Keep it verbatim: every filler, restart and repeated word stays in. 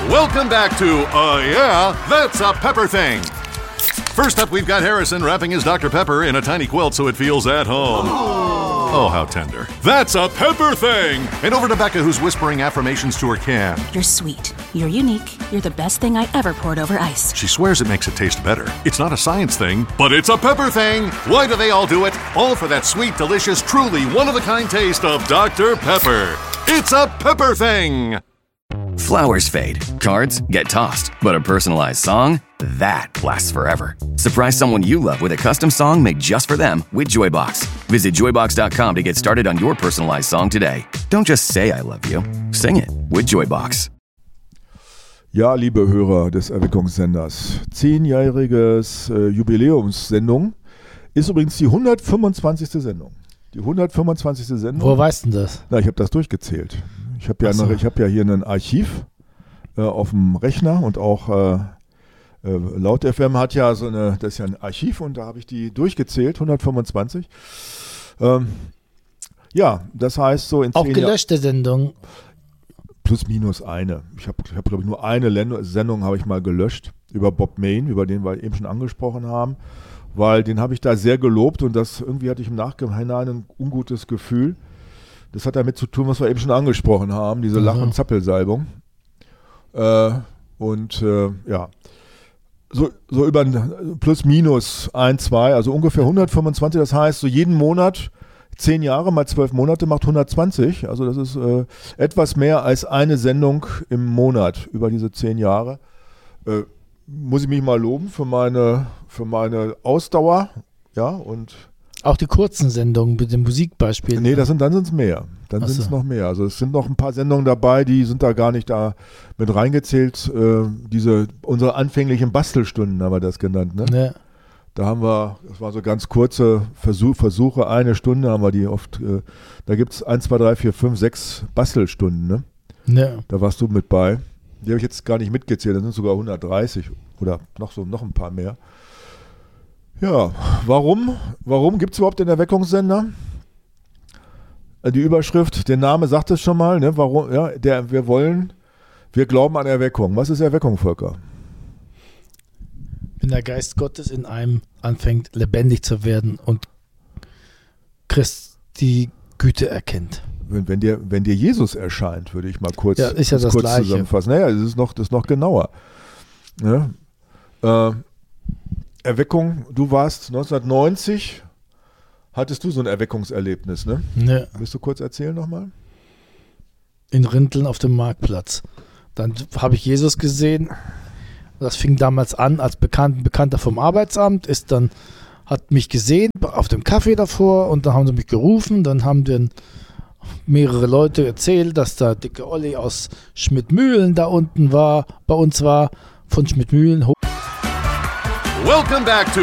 Welcome back to Uh Yeah, That's a Pepper Thing. First up, we've got Harrison wrapping his Doctor Pepper in a tiny quilt so it feels at home. Oh, how tender. That's a Pepper Thing! And over to Becca, who's whispering affirmations to her can. You're sweet. You're unique. You're the best thing I ever poured over ice. She swears it makes it taste better. It's not a science thing, but it's a Pepper Thing! Why do they all do it? All for that sweet, delicious, truly one-of-a-kind taste of Doctor Pepper. It's a Pepper Thing! Flowers fade, cards get tossed, but a personalized song, that lasts forever. Surprise someone you love with a custom song made just for them with Joybox. Visit joybox dot com to get started on your personalized song today. Don't just say I love you, sing it with Joybox. Ja, liebe Hörer des Erweckungssenders, zehnjähriges äh, Jubiläumssendung ist übrigens die hundertfünfundzwanzigste Sendung. Die hundertfünfundzwanzigste Sendung. Wo weißt du das? Na, ich habe das durchgezählt. Ich habe ja, so. hab ja hier ein Archiv äh, auf dem Rechner und auch äh, äh, Laut F M hat ja so eine, das ist ja ein Archiv und da habe ich die durchgezählt, hundertfünfundzwanzig. Ähm, ja, das heißt so in auch zehn gelöschte Jahr- Sendungen. Plus minus eine. Ich habe, ich hab, glaube ich, nur eine Lend- Sendung habe ich mal gelöscht über Bob Main, über den wir eben schon angesprochen haben, weil den habe ich da sehr gelobt und das irgendwie hatte ich im Nachhinein ein ungutes Gefühl. Das hat damit zu tun, was wir eben schon angesprochen haben, diese Lach- und Zappelsalbung. Äh, und äh, ja, so, so über plus minus ein, zwei, also ungefähr hundertfünfundzwanzig, das heißt, so jeden Monat, zehn Jahre mal zwölf Monate macht hundertzwanzig, also das ist äh, etwas mehr als eine Sendung im Monat über diese zehn Jahre. Äh, muss ich mich mal loben für meine, für meine Ausdauer, ja, und auch die kurzen Sendungen mit den Musikbeispielen. Nee, das sind, dann sind es mehr. Dann Ach sind es so. noch mehr. Also es sind noch ein paar Sendungen dabei, die sind da gar nicht da mit reingezählt. Äh, diese, unsere anfänglichen Bastelstunden haben wir das genannt. Ne? Ja. Da haben wir, das waren so ganz kurze Versuch, Versuche, eine Stunde haben wir die oft, äh, da gibt es eins, zwei, drei, vier, fünf, sechs Bastelstunden. Ne? Ja. Da warst du mit bei. Die habe ich jetzt gar nicht mitgezählt, das sind sogar hundertdreißig oder noch so noch ein paar mehr. Ja, warum? Warum gibt es überhaupt den Erweckungssender? Die Überschrift, der Name sagt es schon mal, ne? Warum? Ja, der, wir wollen, wir glauben an Erweckung. Was ist Erweckung, Volker? Wenn der Geist Gottes in einem anfängt, lebendig zu werden und Christi Güte erkennt. Wenn, wenn, dir, wenn dir Jesus erscheint, würde ich mal kurz, ja, ist ja das kurz Gleiche. zusammenfassen. Naja, das ist noch, das ist noch genauer. Ne? Äh, Erweckung, du warst neunzehnhundertneunzig, hattest du so ein Erweckungserlebnis, ne? Ja. Willst du kurz erzählen nochmal? In Rinteln auf dem Marktplatz. Dann habe ich Jesus gesehen. Das fing damals an als Bekannt, Bekannter vom Arbeitsamt, ist dann, hat mich gesehen auf dem Kaffee davor und dann haben sie mich gerufen, dann haben dann mehrere Leute erzählt, dass da dicke Olli aus Schmidtmühlen da unten war, bei uns war, von Schmidtmühlen hoch. Welcome back to